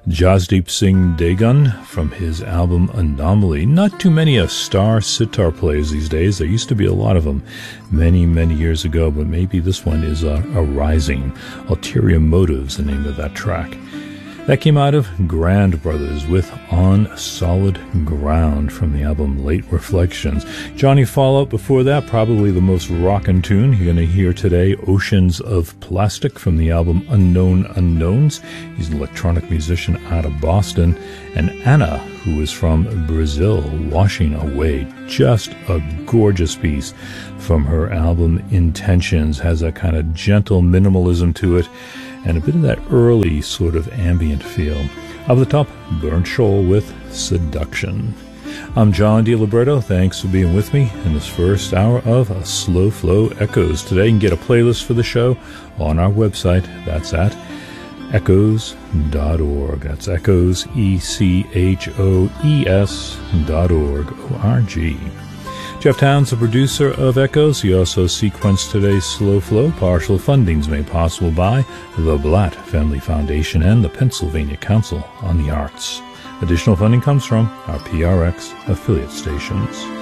Jasdeep Singh Degan from his album Anomaly. Not too many star sitar players these days. There used to be a lot of them many, many years ago, but maybe this one is a rising. Ulterior Motives, the name of that track. That came out of Grand Brothers with On Solid Ground from the album Late Reflections. Johnny Fallout before that, probably the most rockin' tune you're going to hear today, Oceans of Plastic from the album Unknown Unknowns. He's an electronic musician out of Boston. And Anna, who is from Brazil, Washing Away. Just a gorgeous piece from her album Intentions. Has a kind of gentle minimalism to it, and a bit of that early sort of ambient feel. Of the top, Burnt Shoal with Seduction. I'm John DiLiberto. Thanks for being with me in this first hour of Slow Flow Echoes. Today you can get a playlist for the show on our website. That's at echoes.org. That's echoes, ECHOES.org, O-R-G. Jeff Towns, the producer of Echoes. He also sequenced today's Slow Flow. Partial funding's made possible by the Blatt Family Foundation and the Pennsylvania Council on the Arts. Additional funding comes from our PRX affiliate stations.